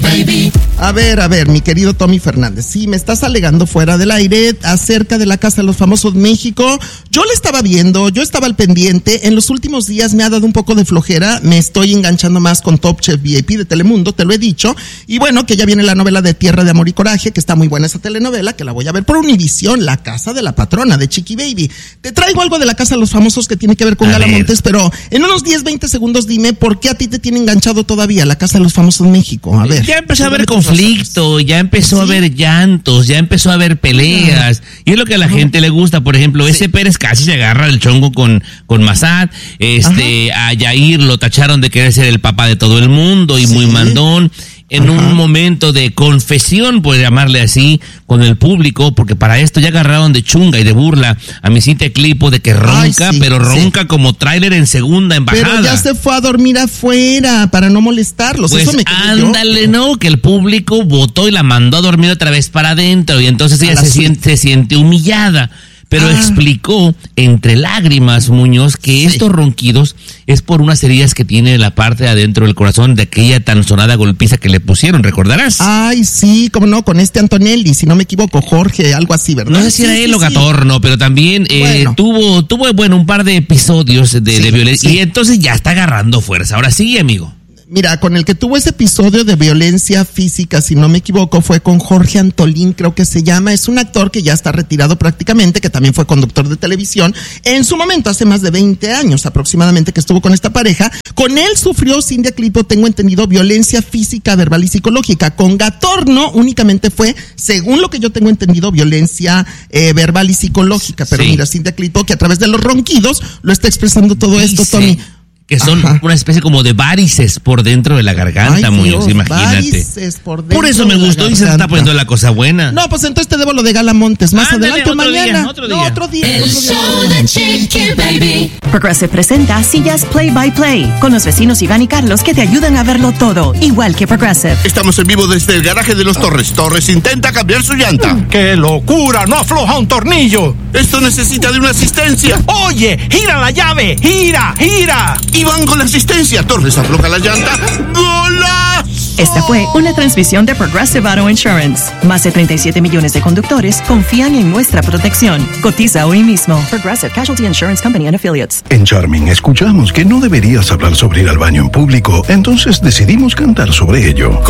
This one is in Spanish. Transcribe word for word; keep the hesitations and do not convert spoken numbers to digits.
baby. A ver, a ver, mi querido Tommy Fernández, sí, me estás alegando fuera del aire acerca de la Casa de los Famosos México. Yo le estaba viendo, yo estaba al pendiente. En los últimos días me ha dado un poco de flojera. Me estoy enganchando más con Top Chef V I P de Telemundo, te lo he dicho. Y bueno, que ya viene la novela de Tierra de Amor y Coraje, que está muy buena esa telenovela, que la voy a ver por Univisión, La Casa de la Patrona de Chiqui Baby. Te traigo algo de la Casa de los Famosos que tiene que ver con a Gala ver. Montes, pero en unos diez, veinte segundos dime por qué a ti te tiene enganchado todavía la Casa de los Famosos México. A ver. Ya empezó a haber conflicto, ya empezó ¿Sí? a haber llantos, ya empezó a haber peleas, ah. y es lo que a la uh-huh. gente le gusta. Por ejemplo, sí. ese Pérez casi se agarra el chongo con, con Massad, este, Ajá. a Yair lo tacharon de querer ser el papá de todo el mundo y sí. muy mandón. En Ajá. un momento de confesión, por llamarle así, con el público, porque para esto ya agarraron de chunga y de burla a mi Cintia Clipo de que ronca, Ay, sí, pero ronca sí. como tráiler en segunda embajada. Pero ya se fue a dormir afuera para no molestarlos. Pues Eso me ándale, yo. ¿no? Que el público votó y la mandó a dormir otra vez para adentro y entonces ella se siente, se siente humillada. Pero ah. explicó, entre lágrimas, Muñoz, que sí. estos ronquidos es por unas heridas que tiene en la parte de adentro del corazón de aquella tan sonada golpiza que le pusieron, ¿recordarás? Ay, sí, cómo no, con este Antonelli, si no me equivoco, Jorge, algo así, ¿verdad? No sé si sí, era sí, él o sí. Gatorno, pero también eh, bueno. tuvo, tuvo, bueno, un par de episodios de, sí, de violencia sí. y entonces ya está agarrando fuerza. Ahora sí, amigo. Mira, con el que tuvo ese episodio de violencia física, si no me equivoco, fue con Jorge Antolín, creo que se llama. Es un actor que ya está retirado prácticamente, que también fue conductor de televisión. En su momento, hace más de veinte años aproximadamente que estuvo con esta pareja. Con él sufrió Cintia Clipo, tengo entendido, violencia física, verbal y psicológica. Con Gatorno únicamente fue, según lo que yo tengo entendido, violencia eh, verbal y psicológica. Pero sí. mira, Cintia Clipo, que a través de los ronquidos lo está expresando todo Dice. esto, Tommy. Que son Ajá. una especie como de varices por dentro de la garganta, Ay, Muñoz, Dios, imagínate. Varices por dentro. Por eso me gustó y se está poniendo la cosa buena. No, pues entonces te debo lo de Gala Montes. Más Ándale, adelante o mañana. Día, otro día. No, otro día. El otro show día. de Chiqui Baby. Progressive presenta Sillas Play by Play con los vecinos Iván y Carlos que te ayudan a verlo todo, igual que Progressive. Estamos en vivo desde el garaje de los Torres. Torres intenta cambiar su llanta. ¡Qué locura! ¡No afloja un tornillo! Esto necesita de una asistencia. ¡Oye! ¡Gira la llave! ¡Gira! ¡Gira! Y van con la asistencia. Torres afloja la llanta. ¡Golazo! Esta fue una transmisión de Progressive Auto Insurance. Más de treinta y siete millones de conductores confían en nuestra protección. Cotiza hoy mismo. Progressive Casualty Insurance Company and Affiliates. En Charming escuchamos que no deberías hablar sobre ir al baño en público, entonces decidimos cantar sobre ello.